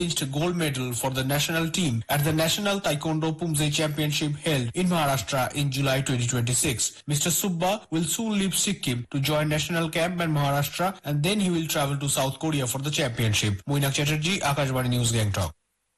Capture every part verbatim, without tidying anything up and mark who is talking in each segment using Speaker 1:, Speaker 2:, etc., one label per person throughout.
Speaker 1: reached a gold medal for the national team at the National Taekwondo Pumse Championship held in Maharashtra in July twenty twenty-six. Mister Subba will soon leave Sikkim to join national camp in Maharashtra, and then he will travel to South Korea for the championship. Moinak Chatterjee, Akashvani News, Gangtok.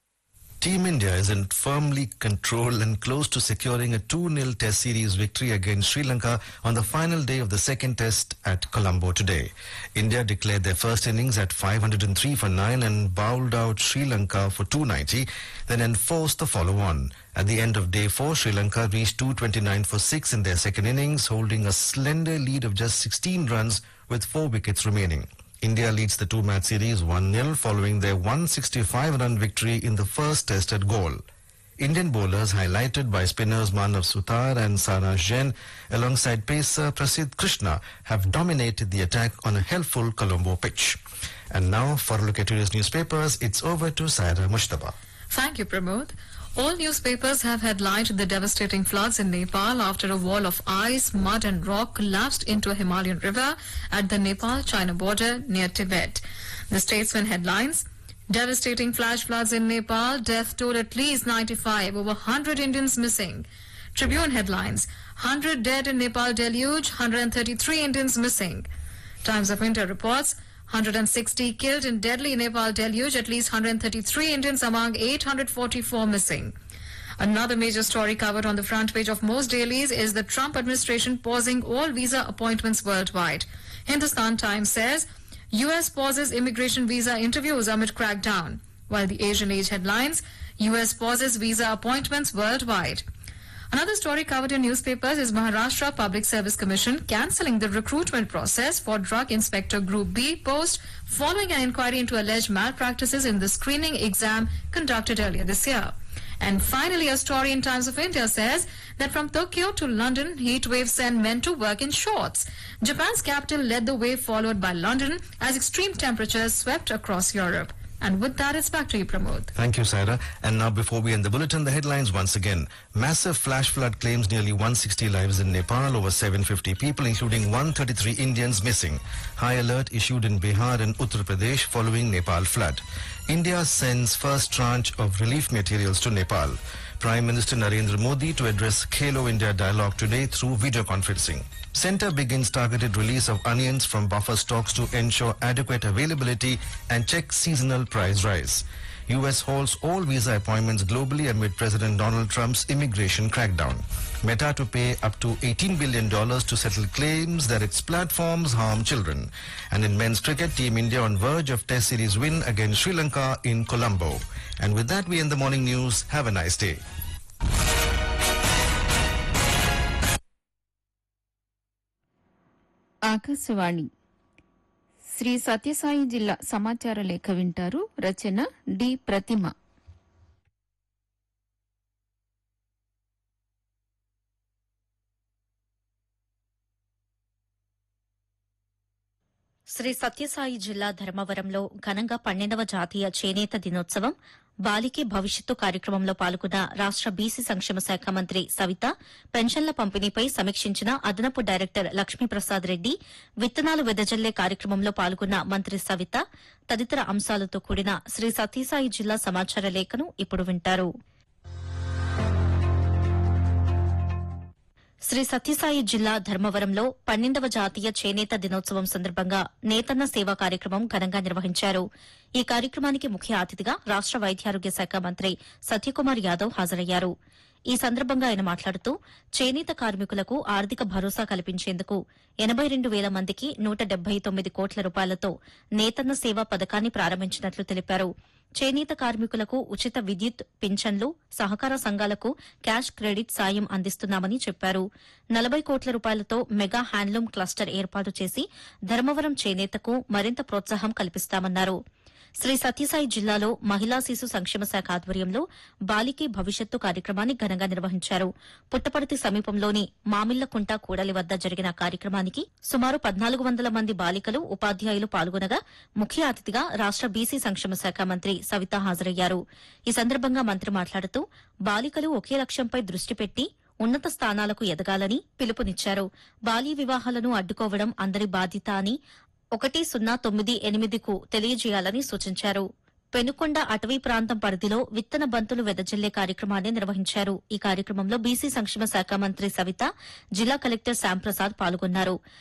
Speaker 2: Team India is in firmly control and close to securing a two nil Test series victory against Sri Lanka on the final day of the second Test at Colombo today. India declared their first innings at five hundred three for nine and bowled out Sri Lanka for two ninety, then enforced the follow-on. At the end of day four, Sri Lanka reached two twenty-nine for six in their second innings, holding a slender lead of just sixteen runs with four wickets remaining. India leads the two-match series one nil following their one sixty-five run victory in the first Test at Galle. Indian bowlers, highlighted by spinners Manav Sutar and Saraj Jain, alongside pacer Prasidh Krishna, have dominated the attack on a helpful Colombo pitch. And now, for a look at today's newspapers, it's over to Saira Mushtaba.
Speaker 3: Thank you, Pramod. All newspapers have headlined the devastating floods in Nepal after a wall of ice, mud and rock collapsed into a Himalayan river at the Nepal-China border near Tibet. The Statesman headlines: devastating flash floods in Nepal, death toll at least ninety-five, over one hundred Indians missing. Tribune headlines: one hundred dead in Nepal deluge, one hundred thirty-three Indians missing. Times of India reports: one hundred sixty killed in deadly Nepal deluge, at least one hundred thirty-three Indians among eight hundred forty-four missing. Another major story covered on the front page of most dailies is the Trump administration pausing all visa appointments worldwide. Hindustan Times says U S pauses immigration visa interviews amid crackdown, while the Asian Age headlines: U S pauses visa appointments worldwide. Another story covered in newspapers is Maharashtra Public Service Commission cancelling the recruitment process for Drug Inspector Group B post following an inquiry into alleged malpractices in the screening exam conducted earlier this year. And finally, a story in Times of India says that from Tokyo to London, heat waves send men to work in shorts. Japan's capital led the way, followed by London, as extreme temperatures swept across Europe. And with that, it's back to you, Pramod.
Speaker 2: Thank you, Saira. And now, before we end the bulletin, the headlines once again. Massive flash flood claims nearly one hundred sixty lives in Nepal, over seven hundred fifty people, including one hundred thirty-three Indians, missing. High alert issued in Bihar and Uttar Pradesh following Nepal flood. India sends first tranche of relief materials to Nepal. Prime Minister Narendra Modi to address Khelo India dialogue today through video conferencing. Centre begins targeted release of onions from buffer stocks to ensure adequate availability and check seasonal price rise. U S holds all visa appointments globally amid President Donald Trump's immigration crackdown. Meta to pay up to eighteen billion dollars to settle claims that its platforms harm children. And in men's cricket, Team India on verge of Test series win against Sri Lanka in Colombo. And with that, we end the morning news. Have a nice day.
Speaker 4: Akashvani Shri Sathya Sai జిల్లా సమాచార లేఖ వింటారు. రచన D ప్రతిమ.
Speaker 5: శ్రీ సత్యసాయి జిల్లా ధర్మవరంలో ఘనంగా పన్నెండవ జాతీయ చేనేత దినోత్సవం, బాలికే భవిష్యత్తు కార్యక్రమంలో పాల్గొన్న రాష్ట బీసీ సంక్షేమ శాఖ మంత్రి సవిత పెన్షన్ల పంపిణీపై సమీక్షించిన అదనపు డైరెక్టర్ లక్ష్మీప్రసాద్ రెడ్డి, విత్తనాలు వెదజల్లే కార్యక్రమంలో పాల్గొన్న మంత్రి సవిత తదితర అంశాలతో కూడిన శ్రీ సత్యసాయి జిల్లా సమాచార లేఖను ఇప్పుడు వింటారు. శ్రీ సత్యసాయి జిల్లా ధర్మవరంలో పన్నెండవ జాతీయ చేనేత దినోత్సవం సందర్భంగా నేతన్న సేవా కార్యక్రమం ఘనంగా నిర్వహించారు. ఈ కార్యక్రమానికి ముఖ్య అతిథిగా రాష్ట వైద్యారోగ్య శాఖ మంత్రి సత్యకుమార్ యాదవ్ హాజరయ్యారు. ఈ సందర్భంగా ఆయన మాట్లాడుతూ చేనేత కార్మికులకు ఆర్థిక భరోసా కల్పించేందుకు ఎనబై రెండు వేల మందికి నూట డెబ్బై తొమ్మిది కోట్ల రూపాయలతో నేతన్న సేవా పథకాన్ని ప్రారంభించినట్లు తెలిపారు. చేనేత కార్మికులకు ఉచిత విద్యుత్, పింఛన్లు, సహకార సంఘాలకు క్యాష్ క్రెడిట్ సాయం అందిస్తున్నామని చెప్పారు. నలభై కోట్ల రూపాయలతో మెగా హ్యాండ్లూమ్ క్లస్టర్ ఏర్పాటు చేసి ధర్మవరం చేనేతకు మరింత ప్రోత్సాహం కల్పిస్తామన్నారు. శ్రీ సత్యసాయి జిల్లాలో మహిళా శిశు సంక్షేమ శాఖ ఆధ్వర్యంలో బాలికే భవిష్యత్తు కార్యక్రమాన్ని ఘనంగా నిర్వహించారు. పుట్టపర్తి సమీపంలోని మామిళ్లకుంట కూడలి వద్ద జరిగిన కార్యక్రమానికి సుమారు పద్నాలుగు వందల మంది బాలికలు, ఉపాధ్యాయులు పాల్గొనగా ముఖ్య అతిథిగా రాష్ట బీసీ సంక్షేమ శాఖ మంత్రి సవిత హాజరయ్యారు. ఈ సందర్భంగా మంత్రి మాట్లాడుతూ బాలికలు ఒకే లక్ష్యంపై దృష్టి పెట్టి ఉన్నత స్థానాలకు ఎదగాలని పిలుపునిచ్చారు. బాల్య వివాహాలను అడ్డుకోవడం అందరి బాధ్యత అని ఒకటి సున్నా తొమ్మిది ఎనిమిదికు తెలియజేయాలని సూచించారు. పెనుకొండ అటవీ ప్రాంతం పరిధిలో విత్తన బంతులు వెదజల్లే కార్యక్రమాన్ని నిర్వహించారు. ఈ కార్యక్రమంలో బీసీ సంక్షేమ శాఖ మంత్రి సవిత, జిల్లా కలెక్టర్ శ్యాంప్రసాద్ పాల్గొన్నారు.